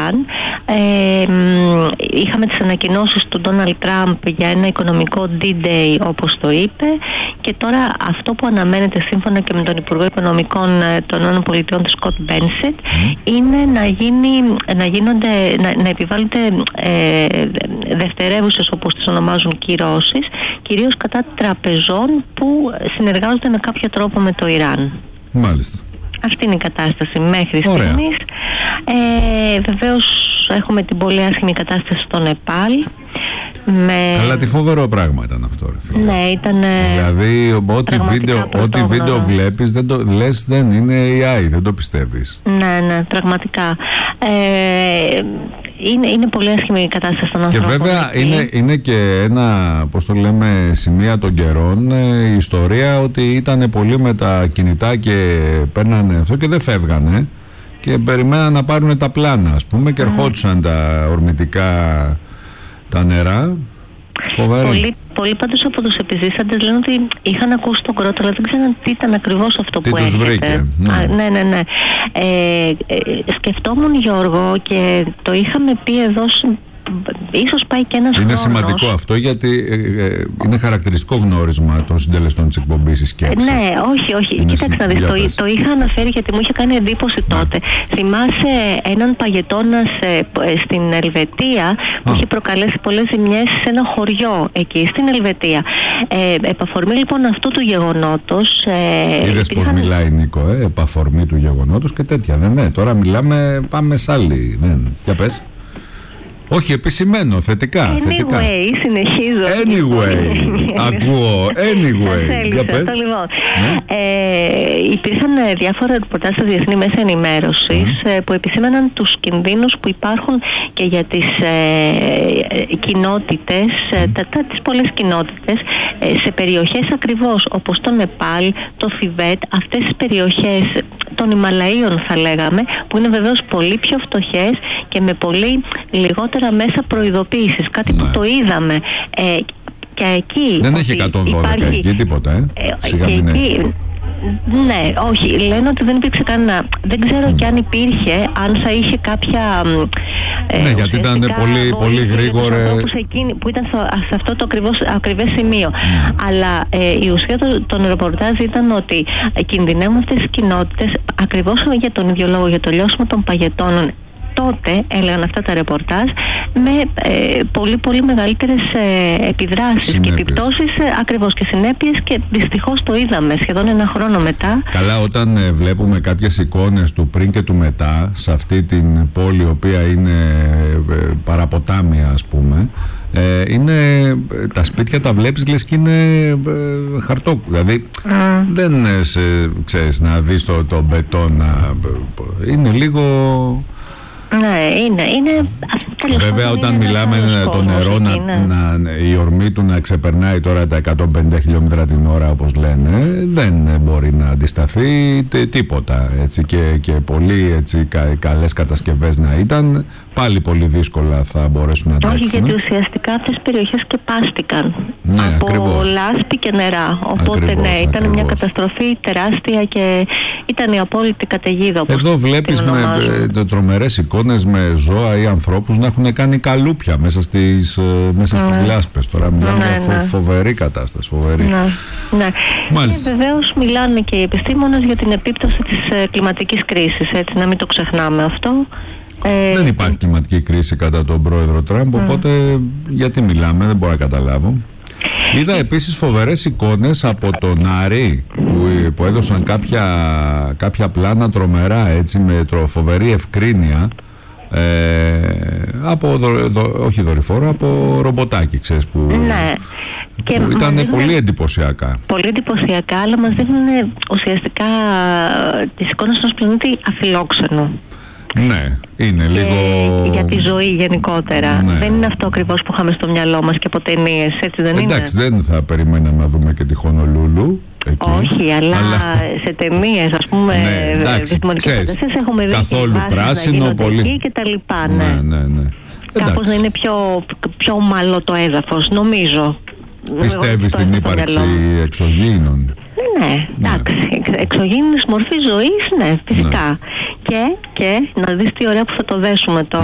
Ιράν. Είχαμε τις ανακοινώσεις του Ντόναλντ Τραμπ για ένα οικονομικό D-Day, όπως το είπε, και τώρα αυτό που αναμένεται σύμφωνα και με τον Υπουργό Οικονομικών των ΗΠΑ, του Σκοτ Μπένσετ, είναι να επιβάλλονται δευτερεύουσες, όπως τις ονομάζουν, κυρώσεις, κυρίως κατά τραπεζών που συνεργάζονται με κάποιο τρόπο με το Ιράν. Μάλιστα. Αυτή είναι η κατάσταση μέχρι στιγμής. Βεβαίως έχουμε την πολύ άσχημη κατάσταση στο Νεπάλ. Αλλά τι φοβερό πράγμα ήταν αυτό, ρε φίλε. Ναι, ήταν. Δηλαδή, ό,τι βίντεο βλέπεις, λες δεν είναι AI, δεν το πιστεύεις. Ναι, πραγματικά. Είναι πολύ άσχημη η κατάσταση των ανθρώπων. Και βέβαια είναι και ένα, πώς το λέμε, σημεία των καιρών, η ιστορία ότι ήταν πολλοί με τα κινητά και παίρνανε αυτό και δεν φεύγανε και περιμέναν να πάρουν τα πλάνα, ας πούμε, και ερχόντουσαν τα ορμητικά, τα νερά. Φοβερή. Πολλοί πάντως από τους επιζήσαντες λένε ότι είχαν ακούσει τον κρότο, αλλά δεν ξέραν τι ήταν ακριβώς αυτό που τους βρήκε. Ναι. Σκεφτόμουν, Γιώργο, και το είχαμε πει εδώ, ίσως πάει και ένας χρόνος. Είναι σημαντικό αυτό, γιατί είναι χαρακτηριστικό γνώρισμα των συντελεστών της εκπομπής η σκέψη. Ναι, όχι. Κοίταξε να δεις, το είχα αναφέρει γιατί μου είχε κάνει εντύπωση τότε. Θυμάσαι έναν παγετώνα στην Ελβετία που είχε προκαλέσει πολλές ζημιές σε ένα χωριό εκεί, στην Ελβετία. Επαφορμή λοιπόν αυτού του γεγονότος. Είδες πως μιλάει, Νίκο, επαφορμή του γεγονότος και τέτοια. Ναι, τώρα πάμε σ' άλλη. Για πες. Όχι, επισημαίνω, θετικά. Anyway, συνεχίζω. Ακούω. Για πες. Λοιπόν. Υπήρχαν διάφορα ρεπορτάζ στα διεθνή μέσα ενημέρωσης που επισήμαναν τους κινδύνους που υπάρχουν και για τις κοινότητες, τις πολλές κοινότητες, σε περιοχές ακριβώς όπως το Νεπάλ, το Θιβέτ, αυτές τις περιοχές των Ιμαλαίων, θα λέγαμε, που είναι βεβαίως πολύ πιο φτωχές και με πολύ λιγότερα μέσα προειδοποίησης, κάτι που το είδαμε. Και εκεί δεν έχει 112 εκεί τίποτα, σιγά μην έχει. Ναι, όχι, λένε ότι δεν υπήρξε κανένα. Δεν ξέρω και αν υπήρχε, αν θα είχε κάποια. Ναι, γιατί ήταν πολύ γρήγορα. Που ήταν σε αυτό το ακριβές σημείο. Αλλά η ουσία των ρεπορτάζ ήταν ότι κινδυνεύουν αυτές τις κοινότητες ακριβώς για τον ίδιο λόγο, για το λιώσιμο των παγετώνων. Τότε έλεγαν αυτά τα ρεπορτάζ με πολύ μεγαλύτερες επιδράσεις και επιπτώσεις ακριβώς και συνέπειες, και δυστυχώς το είδαμε σχεδόν ένα χρόνο μετά. Καλά, όταν βλέπουμε κάποιες εικόνες του πριν και του μετά σε αυτή την πόλη, η οποία είναι παραποτάμια, ας πούμε, τα σπίτια τα βλέπεις, λες και είναι χαρτό, δηλαδή δεν ξέρεις να δεις το μπετόν, είναι λίγο. Ναι, είναι. Βέβαια, όταν μιλάμε το νερό η ορμή του να ξεπερνάει τώρα τα 150 χιλιόμετρα την ώρα, όπως λένε, δεν μπορεί να αντισταθεί τίποτα. Έτσι, και πολύ καλές κατασκευές να ήταν, πάλι πολύ δύσκολα θα μπορέσουν να αντέξουν. Όχι, γιατί ουσιαστικά αυτές τις περιοχές σκεπάστηκαν από λάσπη και νερά. Οπότε ήταν μια καταστροφή τεράστια και ήταν η απόλυτη καταιγίδα. Εδώ βλέπεις με τρομερές εικόνες με ζώα ή ανθρώπους να έχουν κάνει καλούπια μέσα στις λάσπες. Τώρα μιλάμε για φοβερή κατάσταση. Ναι. Και βεβαίως μιλάνε και οι επιστήμονες για την επίπτωση της κλιματικής κρίσης, έτσι, να μην το ξεχνάμε αυτό. Δεν υπάρχει κλιματική κρίση κατά τον πρόεδρο Τραμπ, οπότε γιατί μιλάμε, δεν μπορώ να καταλάβω. Είδα επίσης φοβερές εικόνες από τον Άρη που έδωσαν κάποια πλάνα τρομερά, έτσι, με φοβερή ευκρίνεια, όχι δορυφόρο, από ρομποτάκι, ξέρεις, που ήταν πολύ εντυπωσιακά. Πολύ εντυπωσιακά, αλλά μας δείχνουν ουσιαστικά τις εικόνες ενός πλανήτη αφιλόξενου. Ναι, είναι λίγο. Για τη ζωή γενικότερα. Ναι. Δεν είναι αυτό ακριβώς που είχαμε στο μυαλό μας και από ταινίες, έτσι δεν είναι? Εντάξει, δεν θα περιμέναμε να δούμε και τη Χονολούλου εκεί. Όχι, αλλά σε ταινίες, ας πούμε, επιστημονικές φαντασίες έχουμε δει καθόλου πράσινο, πολύ και τα λοιπά. Ναι. Κάπως να είναι πιο ομαλό το έδαφος, νομίζω. Πιστεύεις στην ύπαρξη εξωγήινων? Ναι, εντάξει. Εξωγήινης μορφή ζωής, ναι, φυσικά. Και να δεις τι ωραία που θα το δέσουμε τώρα.